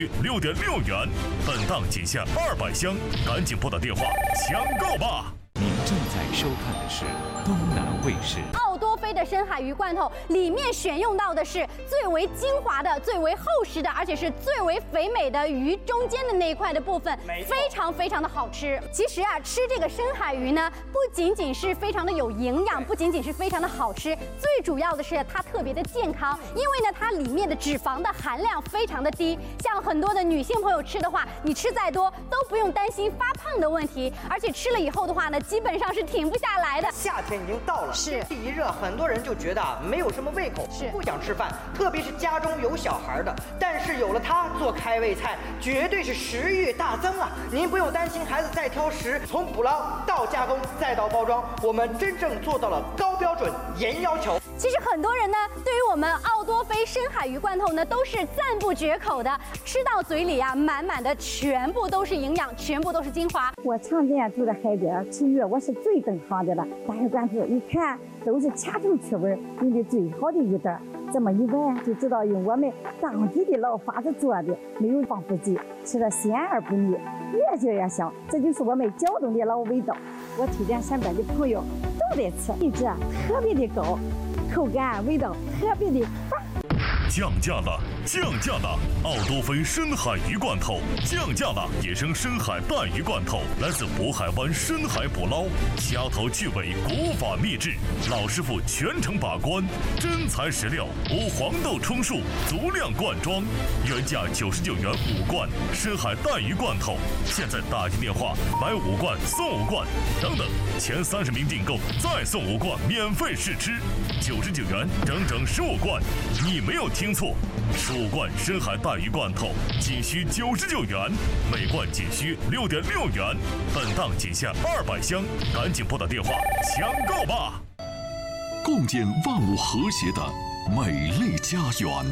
6.6元，本档仅限200箱，赶紧拨打电话抢购吧！ 您正在收看的是东南卫视。 奥多菲的深海鱼罐头里面选用到的是最为精华的、最为厚实的，而且是最为肥美的鱼中间的那一块的部分，非常非常的好吃。其实啊，吃这个深海鱼呢，不仅仅是非常的有营养，不仅仅是非常的好吃，最主要的是它特别的健康，因为呢，它里面的脂肪的含量非常的低。像很多的女性朋友吃的话，你吃再多都不用担心发胖的问题，而且吃了以后的话呢，基本上是停不下来的。 夏天已经到了， 是天气一热，很多人就觉得没有什么胃口， 是不想吃饭，特别是家中有小孩的。但是有了它做开胃菜，绝对是食欲大增啊！您不用担心孩子再挑食，从捕捞到加工再到包装，我们真正做到了高标准、严要求。 其实很多人呢，对于我们奥多菲深海鱼罐头呢，都是赞不绝口的。吃到嘴里啊，满满的全部都是营养，全部都是精华。 我常年住在海边吃鱼，我是最懂行的了。大鱼罐头一看都是掐头去味，用的最好的鱼蛋，这么一闻就知道用我们当地的老法子做的，没有防腐剂，吃了鲜而不腻，越嚼越香。这就是我们胶东的老味道。我推荐身边的朋友都得吃，品质特别的高。口感味道特别的棒。 降价了，降价了！奥多菲深海鱼罐头降价了，野生深海带鱼罐头来自渤海湾深海捕捞，掐头去尾，古法秘制，老师傅全程把关，真材实料，无黄豆充数，足量灌装，原价99元5罐深海带鱼罐头，现在打进电话买5罐送5罐，等等，前30名订购再送5罐免费试吃，99元整整15罐，你没有听错，15罐深海带鱼罐头仅需99元，每罐仅需6.6元，本档仅限200箱，赶紧拨打电话抢购吧！ 共建万物和谐的美丽家园，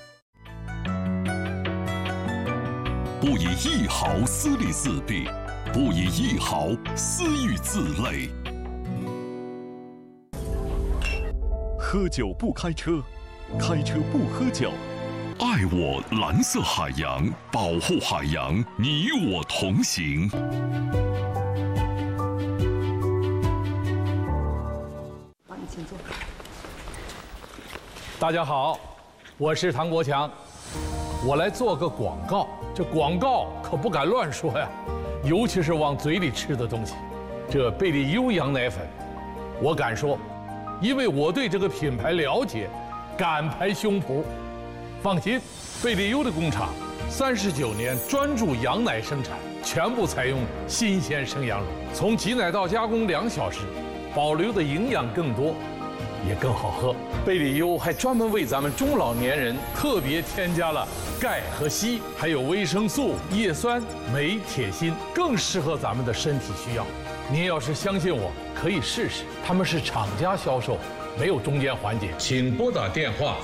不以一毫私利自弊，不以一毫私欲自累。喝酒不开车，开车不喝酒。爱我蓝色海洋，保护海洋，你我同行。 请坐。 大家好，我是唐国强，我来做个广告。这广告可不敢乱说呀，尤其是往嘴里吃的东西。这贝利优羊奶粉，我敢说，因为我对这个品牌了解，敢拍胸脯。放心，贝利优的工厂39年专注羊奶生产，全部采用新鲜生羊乳，从挤奶到加工2小时，保留的营养更多，也更好喝。贝利优还专门为咱们中老年人特别添加了钙和硒，还有维生素、叶酸、镁、铁、锌，更适合咱们的身体需要。您要是相信我，可以试试，他们是厂家销售，没有中间环节。请拨打电话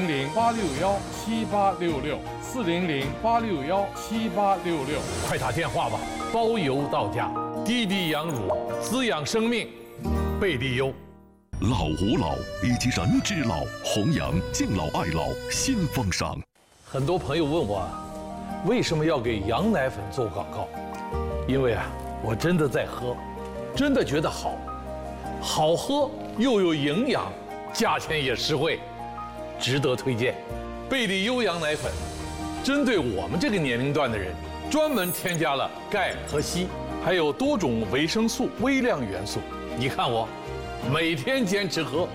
400-861-7866，400-861-7866，快打电话吧，包邮到家。滴滴羊乳滋养生命，贝利优。 老吾老以及人之老，弘扬敬老爱老新风尚。 很多朋友问我，为什么要给羊奶粉做广告？因为啊，我真的在喝，真的觉得好，好喝又有营养，价钱也实惠，值得推荐。贝利优羊奶粉，针对我们这个年龄段的人，专门添加了钙和硒，还有多种维生素、微量元素。你看我，每天坚持喝。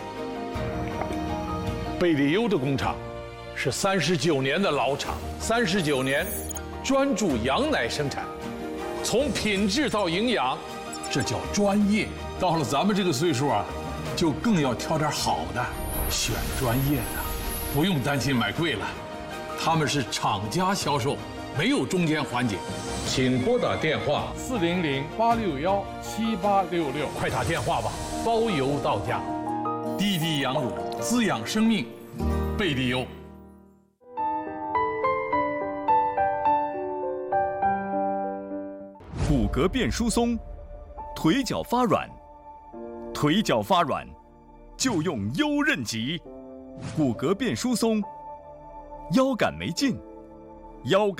贝利优的工厂是39年的老厂，39年专注羊奶生产，从品质到营养，这叫专业。到了咱们这个岁数啊，就更要挑点好的，选专业的，不用担心买贵了。他们是厂家销售，没有中间环节。请拨打电话400-861-7866，快打电话吧，包邮到家。滴滴羊乳滋养生命，贝利优。 骨骼变疏松，腿脚发软，腿脚发软就用优韧极。骨骼变疏松，腰杆没劲，腰杆